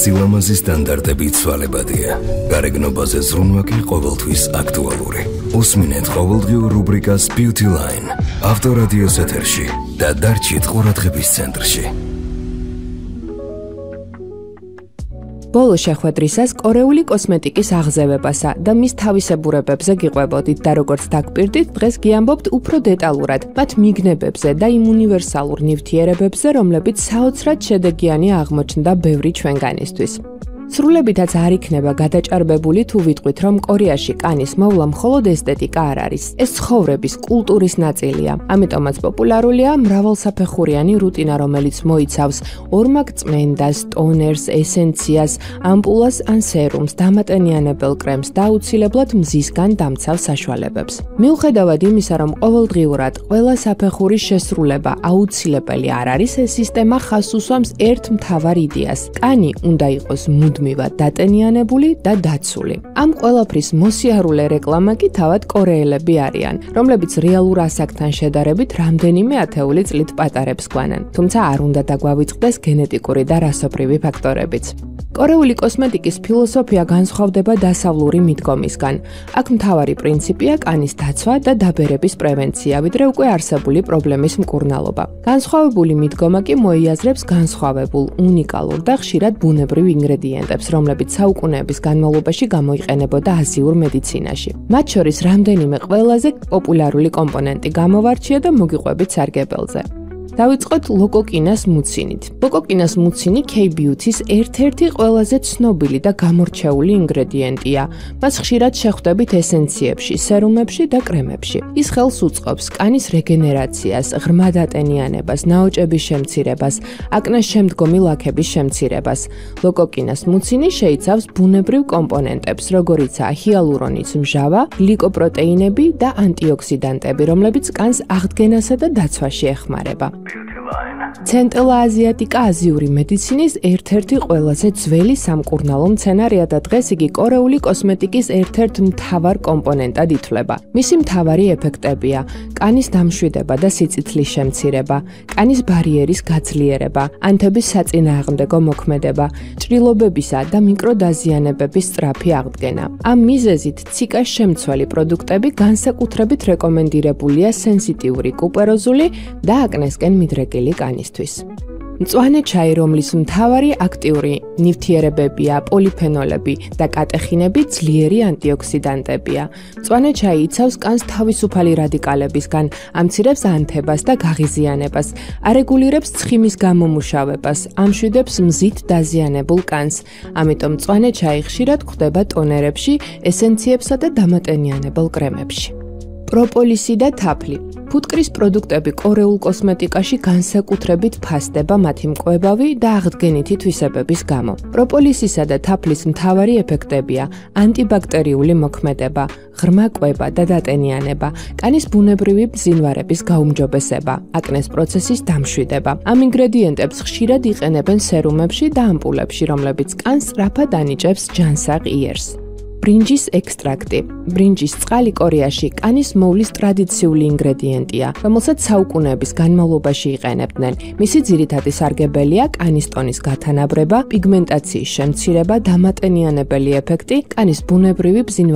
სილამაზის სტანდარტები ცვალებადია. გარეგნობაზე ზრუნვა კი ყოველთვის აქტუალური. უსმინეთ ყოველდღიურ რუბრიკას Beauty Line ავტორადიოს ეთერში და დარჩით ყურადღების ცენტრში. ბოლო შეხვედრისას კორეული კოსმეტიკის აღზევებასა და მის თავისებურებებზე გიყვებოდით და როგორც დაგპირდით, დღეს გიამბობთ უფრო დეტალურად მათ მიგნებებზე და იმ უნივერსალურ ნივთიერებებზე, რომლებიც საოცრად შედეგიანი აღმოჩნდა ბევრი ჩვენგანისთვის. სრულებითაც არ იქნება გადაჭარბებული თუ ვიტყვით, რომ კორეაში კანის მოვლა მხოლოდ ესთეტიკა არ არის. ეს ცხოვრების, კულტურის ნაწილია. ამიტომაც პოპულარულია მრავალსაფეხურიანი რუტინა, რომელიც მოიცავს ორმაგ წმენდას, ტონერს, ესენციას, ამპულას ან სერუმს, დამატენიანებელ კრემს და აუცილებლად მზისგან დამცავ საშუალებებს. მიუხედავად იმისა, რომ ყოველდღიურად ყველა საფეხურის შესრულება აუცილებელი არ არის, ეს სისტემა ხაზს უსვამს ერთ მთავარ იდეას. კანი უნდა იყოს მუდმივად დატენიანებული და დაცული. ამ ყველაფრის მოსიარულე რეკლამა კი თავად კორეელები არიან, რომლებიც რეალურ ასაკთან შედარებით რამდენიმე ათეული წლით პატარებს გვანან. თუმცა არ უნდა დაგვავიწყდეს გენეტიკური და რასობრივი ფაქტორებიც. კორეული კოსმეტიკის ფილოსოფია განსხვავდება დასავლური მიდგომისგან. აქ მთავარი პრინციპია კანის დაცვა და დაბერების პრევენცია, ვიდრე უკვე არსებული პრობლემის მკურნალობა. განსხვავებული მიდგომა კი მოიაზრებს განსხვავებულ, უნიკალურ და ხშირად ბუნებრივ ინგრედიენტებს, რომლებიც საუკუნეების განმავლობაში გამოიყენებოდა აზიურ მედიცინაში. მათ შორის რამდენიმე ყველაზე პოპულარული კომპონენტი გამოვარჩია და მოგიყვებით სარგებელზე. დავიწყოთ ლოკოკინას მუცინით. ლოკოკინას მუცინი K-Beauty-ის ერთ-ერთი ყველაზე ცნობილი და გამორჩეული ინგრედიენტია. მას ხშირად შეხვდებით ესენციებში, სერუმებში და კრემებში. ის ხელს უწყობს კანის რეგენერაციას, ღრმა დატენიანებას, ნაოჭების შემცირებას, აკნეს შემდგომი ლაქების შემცირებას. ლოკოკინას მუცინი შეიცავს ბუნებრივ კომპონენტებს, როგორიცაა ჰიალურონის მჟავა, გლიკოპროტეინები და ანტიოქსიდანტები, რომლებიც კანს აღდგენასა და დაცვაში ეხმარება. ცენტრალ-აზიატიკა აზიური მედიცინის ერთ-ერთი ყველაზე ძველი სამკურნალო მცენარეა და დღეს იგი კორეული კოსმეტიკის ერთ-ერთ მთავარ კომპონენტად ითვლება. მისი მთავარი ეფექტებია: კანის დამშვიდება და სიწითლის შემცირება, კანის ბარიერის გაძლიერება, ანთების საწინააღმდეგო მოქმედება, ჭრილობებისა და მიკროდაზიანებების სწრაფი აღდგენა. ამ მიზეზით ციკას შემცველი პროდუქტები განსაკუთრებით რეკომენდირებულია სენსიტიური კუპეროზული და აკნესკენ მიდრეკილი კანისთვის. მწვანე ჩაი, რომლის მთავარი აქტიური ნივთიერებებია პოლიფენოლები და კატეხინები, ძლიერი ანტიოქსიდანტებია. მწვანე ჩაი იცავს კანს თავისუფალი რადიკალებისგან, ამცირებს ანთებას და გაღიზიანებას, არეგულირებს ცხიმის გამომუშავებას, ამშვიდებს მზით დაზიანებულ კანს. ამიტომ მწვანე ჩაი ხშირად გვხვდება ტონერებში, ესენციებსა და დამატენიანებელ კრემებში. პროპოლისი და თაფლი. ფუტკრის პროდუქტები კორეულ კოსმეტიკაში განსაკუთრებით ფასდება მათი მკვებავი და აღდგენითი თვისებების გამო. პროპოლისისა და თაფლის მთავარი ეფექტებია: ანტიბაქტერიული მოქმედება, ღრმა კვება და დატენიანება, კანის ბუნებრივი ბზინვარების გაუმჯობესება, აკნეს პროცესის დამშვიდება. ამ ინგრედიენტებს ხშირად იყენებენ სერუმებში და ამპულებში, რომლებიც კანს სწრაფად ანიჭებს ჯანსაღ იერს. ბრინჯის ექსტრაქტი. ბრინჯის წყალი კორეაში კანის მოვლის ტრადიციული ინგრედიენტია, რომელსაც საუკუნეების განმავლობაში იყენებდნენ. მისი ძირითადი სარგებელია კანის ტონის გათანაბრება, პიგმენტაციის შემცირება, დამატენიანებელი ეფექტი, კანის ბუნებრივი